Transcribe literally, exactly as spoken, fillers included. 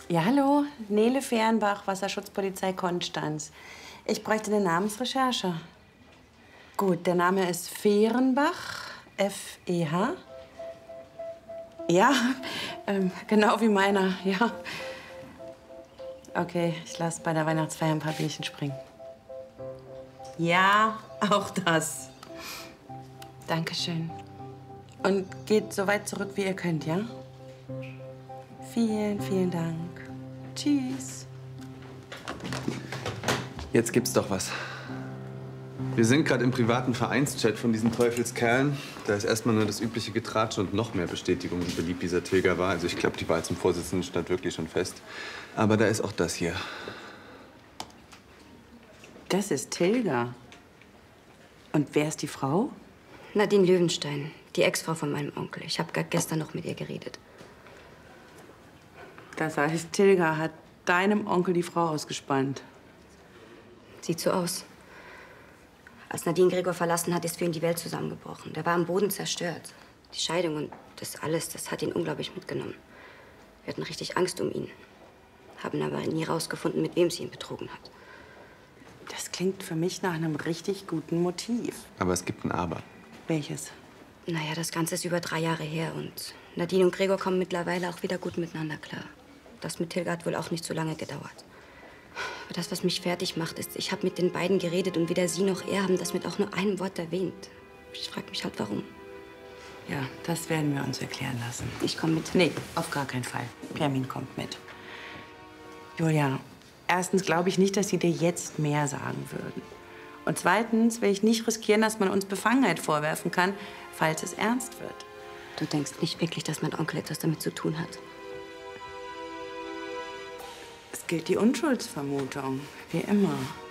Ja, hallo. Nele Fehrenbach, Wasserschutzpolizei Konstanz. Ich bräuchte eine Namensrecherche. Gut, der Name ist Fehrenbach, F E H. Ja, ähm, genau wie meiner, ja. Okay, ich lasse bei der Weihnachtsfeier ein paar Bierchen springen. Ja, auch das. Dankeschön. Und geht so weit zurück, wie ihr könnt, ja? Vielen, vielen Dank. Tschüss. Jetzt gibt's doch was. Wir sind gerade im privaten Vereinschat von diesen Teufelskerlen. Da ist erstmal nur das übliche Getratsche und noch mehr Bestätigung, wie beliebt dieser Tilger war. Also ich glaube, die Wahl zum Vorsitzenden stand wirklich schon fest. Aber da ist auch das hier. Das ist Tilger. Und wer ist die Frau? Nadine Löwenstein, die Ex-Frau von meinem Onkel. Ich habe gestern noch mit ihr geredet. Das heißt, Tilger hat deinem Onkel die Frau ausgespannt. Sieht so aus. Als Nadine Gregor verlassen hat, ist für ihn die Welt zusammengebrochen. Der war am Boden zerstört. Die Scheidung und das alles, das hat ihn unglaublich mitgenommen. Wir hatten richtig Angst um ihn. Haben aber nie rausgefunden, mit wem sie ihn betrogen hat. Das klingt für mich nach einem richtig guten Motiv. Aber es gibt ein Aber. Welches? Naja, das Ganze ist über drei Jahre her und Nadine und Gregor kommen mittlerweile auch wieder gut miteinander klar. Das mit Tilger hat wohl auch nicht so lange gedauert. Aber das, was mich fertig macht, ist, ich habe mit den beiden geredet und weder sie noch er haben das mit auch nur einem Wort erwähnt. Ich frage mich halt, warum. Ja, das werden wir uns erklären lassen. Ich komme mit. Nee, auf gar keinen Fall. Permin kommt mit. Julia, erstens glaube ich nicht, dass sie dir jetzt mehr sagen würden. Und zweitens will ich nicht riskieren, dass man uns Befangenheit vorwerfen kann, falls es ernst wird. Du denkst nicht wirklich, dass mein Onkel etwas damit zu tun hat? Es gilt die Unschuldsvermutung, wie immer.